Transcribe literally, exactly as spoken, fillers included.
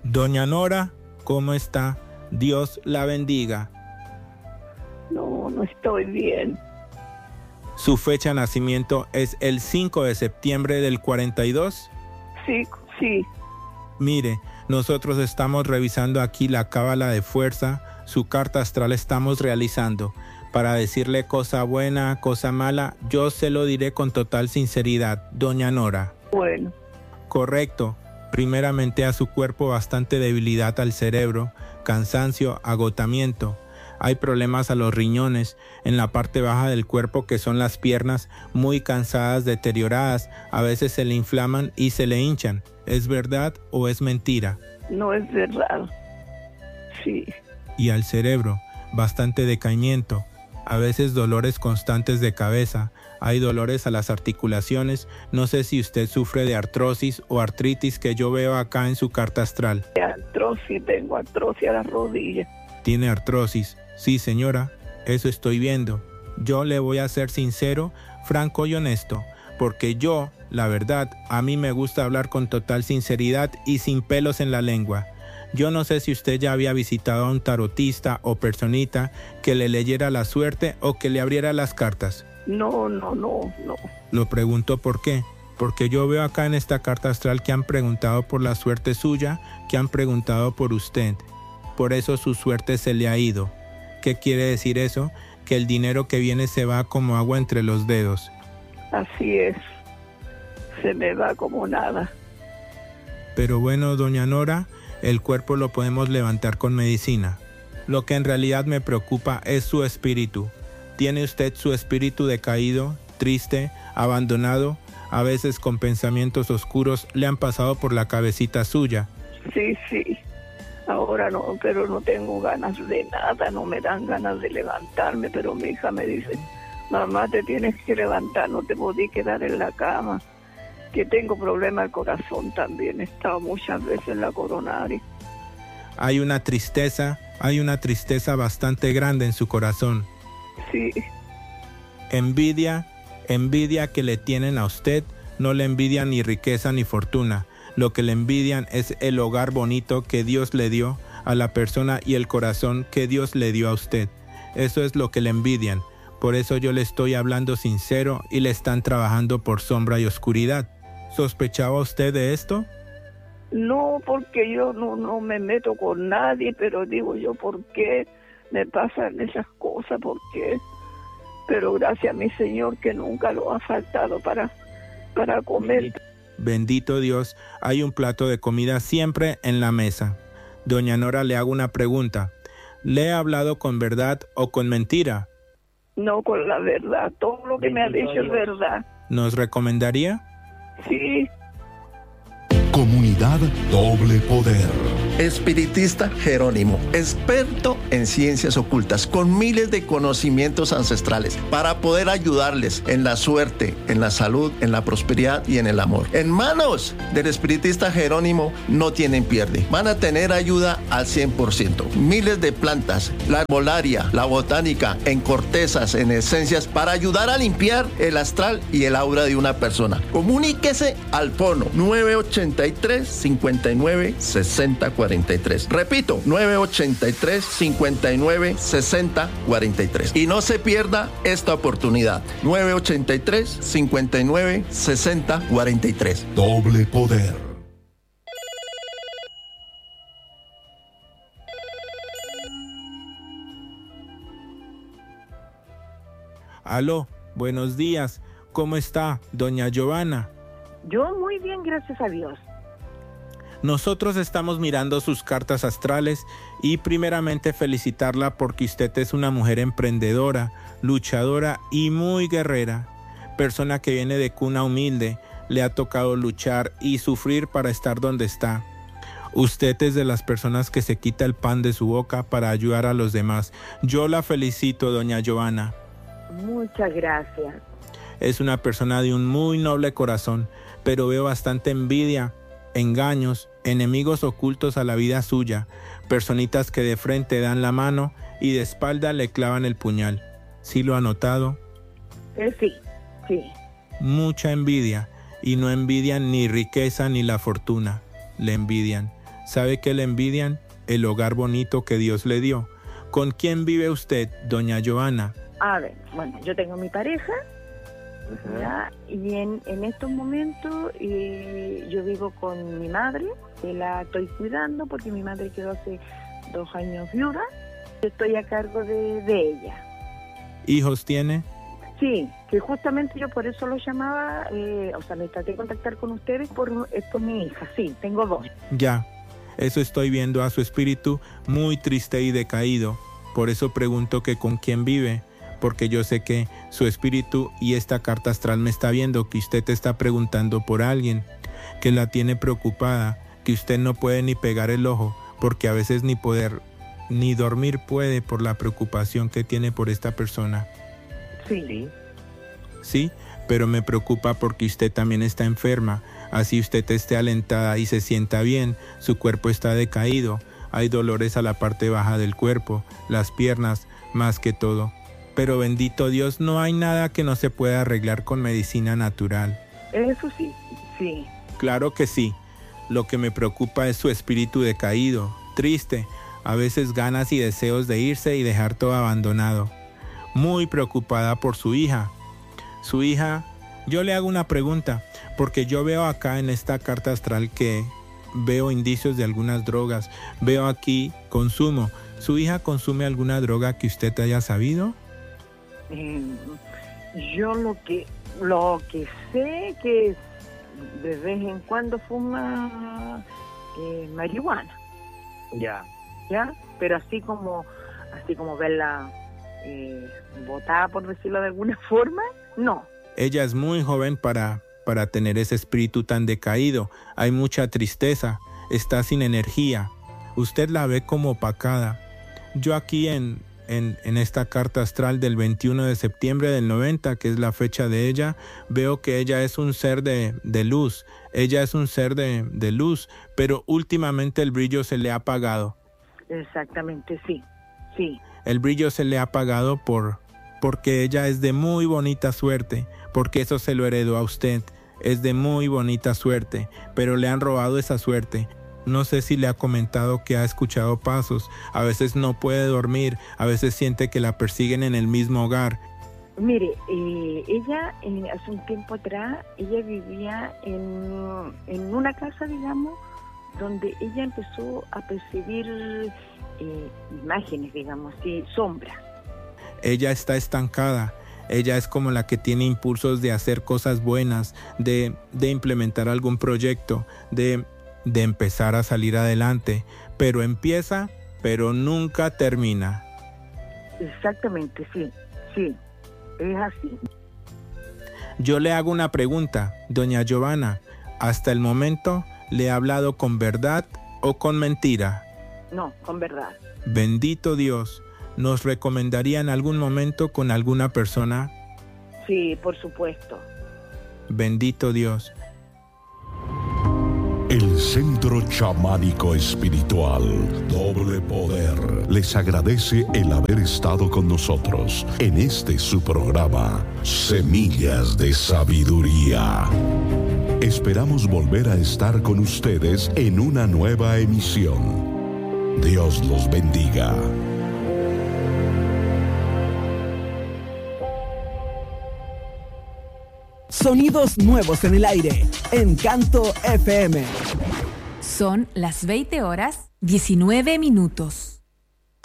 Doña Nora, ¿cómo está? Dios la bendiga. No, no estoy bien. ¿Su fecha de nacimiento es el cinco de septiembre del cuarenta y dos? Sí, sí. Mire, nosotros estamos revisando aquí la cábala de fuerza, su carta astral estamos realizando. Para decirle cosa buena, cosa mala, yo se lo diré con total sinceridad, doña Nora. Bueno. Correcto. Primeramente a su cuerpo bastante debilidad al cerebro, cansancio, agotamiento. Hay problemas a los riñones, en la parte baja del cuerpo que son las piernas, muy cansadas, deterioradas, a veces se le inflaman y se le hinchan. ¿Es verdad o es mentira? No es verdad. Sí. Y al cerebro, bastante decaimiento, a veces dolores constantes de cabeza, hay dolores a las articulaciones, no sé si usted sufre de artrosis o artritis que yo veo acá en su carta astral. Artrosis, tengo artrosis a las rodillas. ¿Tiene artrosis? Sí, señora, eso estoy viendo. Yo le voy a ser sincero, franco y honesto, porque yo, la verdad, a mí me gusta hablar con total sinceridad y sin pelos en la lengua. Yo no sé si usted ya había visitado a un tarotista o personita que le leyera la suerte o que le abriera las cartas. No, no, no, no. Lo pregunto por qué. Porque yo veo acá en esta carta astral que han preguntado por la suerte suya, que han preguntado por usted. Por eso su suerte se le ha ido. ¿Qué quiere decir eso? Que el dinero que viene se va como agua entre los dedos. Así es. Se me va como nada. Pero bueno, doña Nora, el cuerpo lo podemos levantar con medicina. Lo que en realidad me preocupa es su espíritu. ¿Tiene usted su espíritu decaído, triste, abandonado? A veces con pensamientos oscuros le han pasado por la cabecita suya. Sí, sí. Ahora no, pero no tengo ganas de nada, no me dan ganas de levantarme, pero mi hija me dice, mamá, te tienes que levantar, no te podí quedar en la cama, que tengo problema al corazón también, he estado muchas veces en la coronaria. Hay una tristeza, hay una tristeza bastante grande en su corazón. Sí. Envidia, envidia que le tienen a usted, no le envidian ni riqueza ni fortuna. Lo que le envidian es el hogar bonito que Dios le dio a la persona y el corazón que Dios le dio a usted. Eso es lo que le envidian. Por eso yo le estoy hablando sincero y le están trabajando por sombra y oscuridad. ¿Sospechaba usted de esto? No, porque yo no, no me meto con nadie, pero digo yo, ¿por qué me pasan esas cosas? ¿Por qué? Pero gracias a mi Señor que nunca lo ha faltado para, para comer. Bendito Dios, hay un plato de comida siempre en la mesa. Doña Nora, le hago una pregunta. ¿Le he hablado con verdad o con mentira? No, con la verdad. Todo lo que me ha dicho es verdad. ¿Nos recomendaría? Sí. Comunidad Doble Poder. Espiritista Jerónimo, experto en ciencias ocultas, con miles de conocimientos ancestrales para poder ayudarles en la suerte, en la salud, en la prosperidad y en el amor. En manos del espiritista Jerónimo no tienen pierde. Van a tener ayuda al cien por ciento. Miles de plantas, la herbolaria, la botánica, en cortezas, en esencias, para ayudar a limpiar el astral y el aura de una persona. Comuníquese al fono nueve ochenta y tres, cincuenta y nueve, sesenta, cuarenta y tres. Repito, nueve ochenta y tres, cincuenta y nueve, sesenta, cuarenta y tres. Y no se pierda esta oportunidad. nueve ochenta y tres, cincuenta y nueve, sesenta, cuarenta y tres. Doble Poder. Aló, buenos días. ¿Cómo está, doña Giovanna? Yo muy bien, gracias a Dios. Nosotros estamos mirando sus cartas astrales y primeramente felicitarla porque usted es una mujer emprendedora, luchadora y muy guerrera. Persona que viene de cuna humilde, le ha tocado luchar y sufrir para estar donde está. Usted es de las personas que se quita el pan de su boca para ayudar a los demás. Yo la felicito, doña Giovanna. Muchas gracias. Es una persona de un muy noble corazón, pero veo bastante envidia, engaños, enemigos ocultos a la vida suya, personitas que de frente dan la mano y de espalda le clavan el puñal. ¿Sí lo ha notado? Eh, sí, sí. Mucha envidia, y no envidian ni riqueza ni la fortuna, le envidian. ¿Sabe que le envidian? El hogar bonito que Dios le dio. ¿Con quién vive usted, doña Joana? A ver, bueno, yo tengo mi pareja, ¿ya? Y en, en estos momentos eh, yo vivo con mi madre, que la estoy cuidando porque mi madre quedó hace dos años viuda. Yo estoy a cargo de, de ella. ¿Hijos tiene? Sí, que justamente yo por eso lo llamaba, eh, o sea, me traté de contactar con ustedes por, es por mi hija, sí, tengo dos. Ya, eso estoy viendo a su espíritu muy triste y decaído. Por eso pregunto que con quién vive, porque yo sé que su espíritu y esta carta astral me está viendo, que usted te está preguntando por alguien, que la tiene preocupada, que usted no puede ni pegar el ojo, porque a veces ni poder, ni dormir puede por la preocupación que tiene por esta persona. Sí. Sí, pero me preocupa porque usted también está enferma. Así usted esté alentada y se sienta bien, su cuerpo está decaído. Hay dolores a la parte baja del cuerpo, las piernas, más que todo. Pero bendito Dios, no hay nada que no se pueda arreglar con medicina natural. Eso sí, sí. Claro que sí. Lo que me preocupa es su espíritu decaído, triste, a veces ganas y deseos de irse y dejar todo abandonado. Muy preocupada por su hija. Su hija, yo le hago una pregunta, porque yo veo acá en esta carta astral que veo indicios de algunas drogas. Veo aquí consumo. ¿Su hija consume alguna droga que usted haya sabido? Eh, yo lo que lo que sé que de vez en cuando fuma eh, marihuana. Ya. ¿Ya? Pero así como así como verla eh, botada, por decirlo de alguna forma, no. Ella es muy joven para, para tener ese espíritu tan decaído. Hay mucha tristeza, está sin energía. Usted la ve como opacada. Yo aquí en, en, en esta carta astral del veintiuno de septiembre del noventa, que es la fecha de ella, veo que ella es un ser de, de luz. Ella es un ser de, de luz, pero últimamente el brillo se le ha apagado. Exactamente, sí, sí. El brillo se le ha apagado por, porque ella es de muy bonita suerte, porque eso se lo heredó a usted. Es de muy bonita suerte, pero le han robado esa suerte. No sé si le ha comentado que ha escuchado pasos, a veces no puede dormir, a veces siente que la persiguen en el mismo hogar. Mire, eh, ella eh, hace un tiempo atrás, ella vivía en, en una casa, digamos, donde ella empezó a percibir eh, imágenes, digamos, y sombras. Ella está estancada. Ella es como la que tiene impulsos de hacer cosas buenas, de, de implementar algún proyecto, de, de empezar a salir adelante. Pero empieza, pero nunca termina. Exactamente, sí, sí, es así. Yo le hago una pregunta, doña Joana. Hasta el momento, ¿le ha hablado con verdad o con mentira? No, con verdad. Bendito Dios. ¿Nos recomendaría en algún momento con alguna persona? Sí, por supuesto. Bendito Dios. El Centro Chamánico Espiritual Doble Poder les agradece el haber estado con nosotros en este su programa Semillas de Sabiduría. Esperamos volver a estar con ustedes en una nueva emisión. Dios los bendiga. Sonidos nuevos en el aire. Encanto F M. Son las veinte horas diecinueve minutos.